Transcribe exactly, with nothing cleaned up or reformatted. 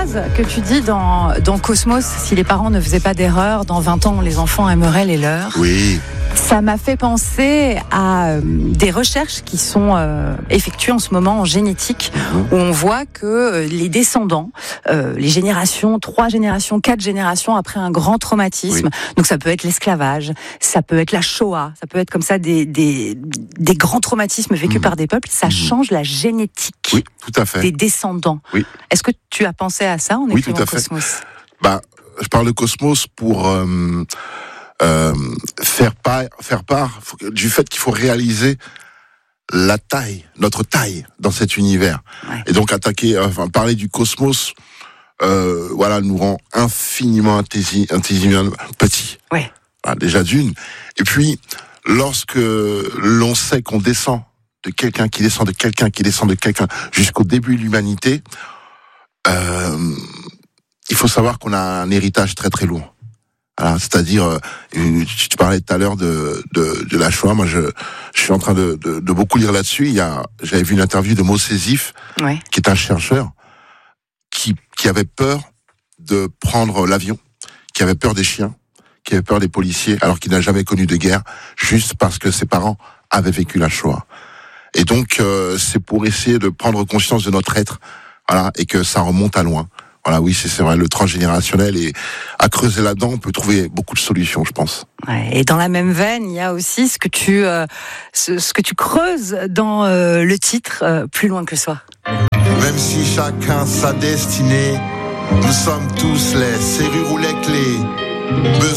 phrase que tu dis dans, dans Cosmos, si les parents ne faisaient pas d'erreur, dans vingt ans, les enfants aimeraient les leurs. Oui. Ça m'a fait penser à euh, des recherches qui sont euh, effectuées en ce moment en génétique, mmh. où on voit que euh, les descendants, euh, les générations, trois générations, quatre générations après un grand traumatisme, oui. donc ça peut être l'esclavage, ça peut être la Shoah, ça peut être comme ça des, des, des grands traumatismes vécus mmh. par des peuples, ça mmh. change la génétique oui, tout à fait. des descendants. Oui. Est-ce que tu as pensé à ça en oui, écrivant tout à Cosmos ? Fait. Bah, je parle de Cosmos pour... Euh... Euh, faire part, faire part du fait qu'il faut réaliser la taille, notre taille dans cet univers. Ouais. Et donc attaquer, enfin parler du cosmos, euh, voilà, nous rend infiniment intelligent, petit. Ouais. Voilà, déjà d'une. Et puis, lorsque l'on sait qu'on descend de quelqu'un qui descend de quelqu'un qui descend de quelqu'un jusqu'au début de l'humanité, euh, il faut savoir qu'on a un héritage très très lourd. Alors, c'est-à-dire, euh, tu parlais tout à l'heure de, de, de la Shoah. Moi, je, je suis en train de, de, de beaucoup lire là-dessus. Il y a, j'avais vu une interview de Moshe Sif, ouais. qui est un chercheur qui, qui avait peur de prendre l'avion, qui avait peur des chiens, qui avait peur des policiers, alors qu'il n'a jamais connu de guerre, juste parce que ses parents avaient vécu la Shoah. Et donc, euh, c'est pour essayer de prendre conscience de notre être, voilà, et que ça remonte à loin. Voilà, oui, c'est, c'est vrai, le transgénérationnel, et à creuser là-dedans, on peut trouver beaucoup de solutions, je pense. Ouais, et dans la même veine, il y a aussi ce que tu, euh, ce, ce que tu creuses dans euh, le titre euh, Plus loin que soi. Même si chacun sa destinée, nous sommes tous les serrures ou les clés. Besoin